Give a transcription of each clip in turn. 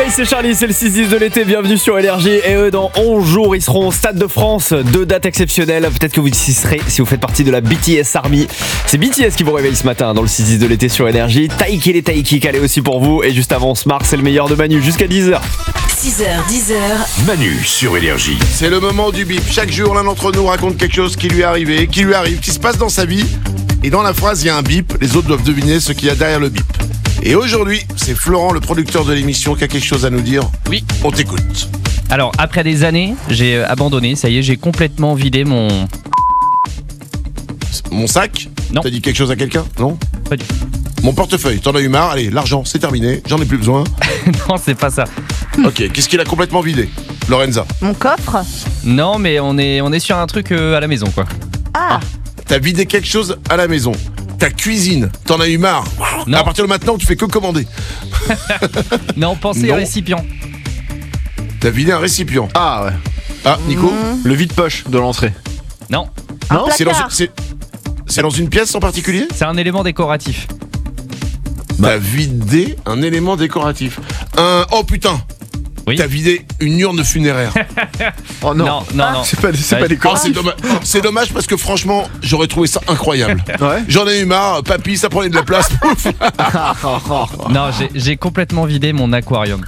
réveil, c'est Charlie, c'est le 6-10 de l'été, bienvenue sur Énergie. Et eux, dans 11 jours, ils seront au Stade de France. 2 dates exceptionnelles, peut-être que vous y serez si vous faites partie de la BTS Army. C'est BTS qui vous réveille ce matin dans le 6-10 de l'été sur Énergie. Taiki les Taiki calés aussi pour vous. Et juste avant, on se marre, c'est le meilleur de Manu jusqu'à 10h. 6h, 10h. Manu sur Énergie. C'est le moment du bip. Chaque jour, l'un d'entre nous raconte quelque chose qui lui est arrivé, qui se passe dans sa vie. Et dans la phrase, il y a un bip. Les autres doivent deviner ce qu'il y a derrière le bip. Et aujourd'hui, c'est Florent, le producteur de l'émission, qui a quelque chose à nous dire. Oui. On t'écoute. Alors, après des années, j'ai abandonné. Ça y est, j'ai complètement vidé mon... Mon sac ? Non. T'as dit quelque chose à quelqu'un ? Non ? Pas du tout. Mon portefeuille, t'en as eu marre. Allez, l'argent, c'est terminé. J'en ai plus besoin. Non, c'est pas ça. Ok, qu'est-ce qu'il a complètement vidé ? Lorenza. Mon coffre. Non, mais on est sur un truc à la maison, quoi. Ah, T'as vidé quelque chose à la maison. Ta cuisine, t'en as eu marre. Non. À partir de maintenant, tu fais que commander. Non, pensez Non. au récipient. T'as vidé un récipient. Ah ouais. Ah, Nico ? Le vide-poche de l'entrée. Non, un Non, C'est dans, placard. c'est dans une pièce en particulier ? c'est un élément décoratif. T'as vidé un élément décoratif. Oh putain. Oui. T'as vidé une urne funéraire. Oh non. Non. C'est pas Ouais. des Oh, corps. c'est dommage. C'est dommage parce que franchement, j'aurais trouvé ça incroyable. Ouais. J'en ai eu marre, papy, ça prenait de la place. Non, j'ai complètement vidé mon aquarium.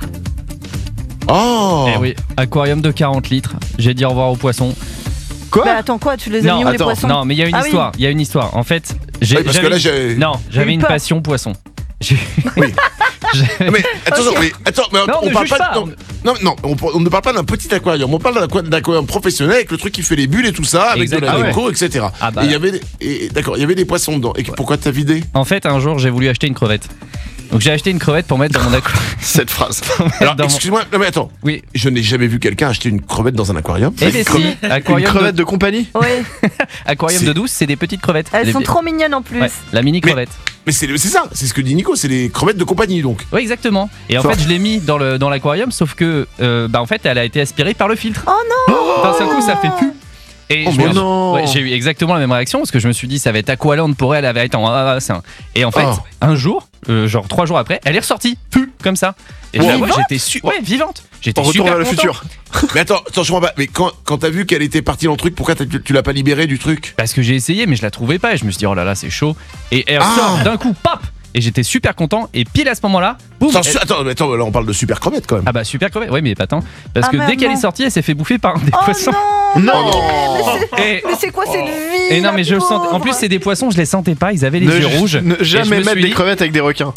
Oh. Eh oui, aquarium de 40 litres. J'ai dit au revoir aux poissons. Quoi? Bah attends quoi, tu les as Non, mis où les attends, poissons? Non, mais il y a une Ah oui. histoire. Il y a une histoire. En fait, Oui, parce que là, j'ai. Non, j'avais eu une peur. passion poisson. J'ai- Oui. J'ai- Mais attention, Ok. mais Non, on ne parle juge pas. non, on ne parle pas d'un petit aquarium, on parle d'un aquarium professionnel avec le truc qui fait les bulles et tout ça, avec Exact. de la Ah ouais. déco, etc. Ah bah. Et il y avait, d'accord, il y avait des poissons dedans. Et pourquoi t'as vidé? En fait, un jour, j'ai voulu acheter une crevette. Donc j'ai acheté une crevette pour mettre dans mon aquarium. Cette phrase. Alors, dans mon- excuse-moi, non mais attends, Oui. je n'ai jamais vu quelqu'un acheter une crevette dans un aquarium. Eh ben si, Une aquarium, crevette de compagnie. Oui, aquarium C'est- de douce, c'est des petites crevettes. elles Des- sont trop mignonnes en plus. Ouais, la mini Mais- crevette. Mais c'est ça, c'est ce que dit Nico, c'est les crevettes de compagnie donc. Oui, exactement. Et en Fort. fait, je l'ai mis dans l'aquarium, sauf que, en fait, elle a été aspirée par le filtre. Oh non. D'un seul coup, ça fait pu. Et Oh, je mais me- non. ouais, j'ai eu exactement la même réaction parce que je me suis dit ça va être Aqualand pour elle, elle va être en et en fait Oh. un jour, genre 3 jours après, elle est ressortie, pu comme ça. Et je la vois, Vivante j'étais vivante. J'étais On retourne super vers le content. futur. Mais attends, je comprends pas. Mais quand t'as vu qu'elle était partie dans le truc, pourquoi tu l'as pas libérée du truc? Parce que j'ai essayé mais je la trouvais pas et je me suis dit oh là là c'est chaud et elle Ah. sort d'un coup pop et j'étais super content et pile à ce moment-là, boum. Attends, là on parle de super crevette quand même. Ah bah super crevette, ouais mais pas tant parce Ah, que merde, dès qu'elle non. est sortie, elle s'est fait bouffer par des Oh poissons. non. Et, Mais c'est quoi cette vie? et non la mais je le sentais. En pauvre. plus c'est des poissons, je les sentais pas, ils avaient les yeux rouges. Ne Et je jamais me mettre suis des dit- crevettes avec des requins.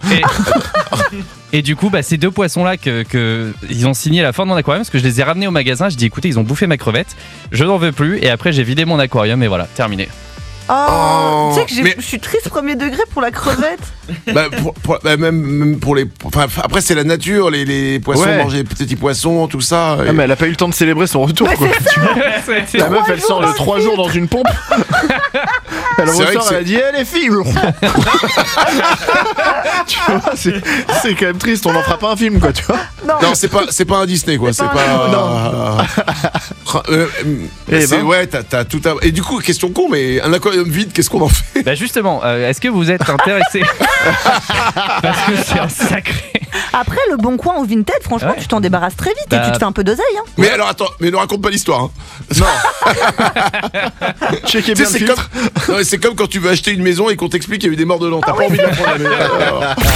Et du coup, ces deux poissons-là que ils ont signé à la fin de mon aquarium, parce que je les ai ramenés au magasin, je dis écoutez, ils ont bouffé ma crevette, je n'en veux plus, et après j'ai vidé mon aquarium, et voilà, terminé. Oh, tu sais que mais- je suis triste premier degré pour la crevette. Même pour les. Enfin, après, c'est la nature, les poissons, Ouais. manger les petits poissons, tout ça. Ah, mais elle a pas eu le temps de célébrer son retour, Mais quoi. c'est ça. La meuf, elle sort jours de 3 jours dans une pompe. Elle C'est vrai que ressort, elle a dit Eh les filles Tu vois, c'est quand même triste, on n'en fera pas un film, quoi, tu vois. Non, c'est pas un Disney, quoi. C'est pas pas. Eh c'est ben. ouais, t'as tout à. Et du coup, question con, mais un aquarium vide, qu'est-ce qu'on en fait? Bah justement, est-ce que vous êtes intéressé parce que c'est un sacré. Après, le bon coin au Vinted, franchement, Ouais. tu t'en débarrasses très vite et Bah, tu te fais un peu d'oseille. Hein. Mais alors attends, mais ne raconte pas l'histoire. Hein. Checkez Tu bien sais, le c'est filtre. comme quand tu veux acheter une maison et qu'on t'explique qu'il y a eu des morts dedans. T'as pas envie d'apprendre.